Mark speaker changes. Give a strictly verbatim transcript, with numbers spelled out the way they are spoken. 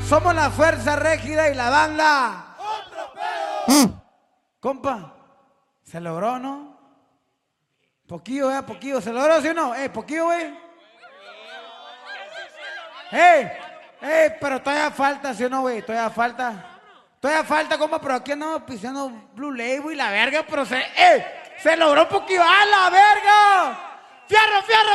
Speaker 1: Somos la fuerza rígida y la banda.
Speaker 2: ¡Otro pedo!
Speaker 1: Compa, se logró, ¿no? Poquillo, eh, poquillo. ¿Se logró, sí o no? Eh, poquillo, güey. ¡Eh! ¡Eh! Pero todavía falta, ¿sí o no, güey? Todavía falta. Todavía falta, compa, pero aquí andamos pisando Blue Label y la verga, pero se... ¡Eh! ¡Se logró poquillo! ¡A la verga! ¡Fierro, fierro!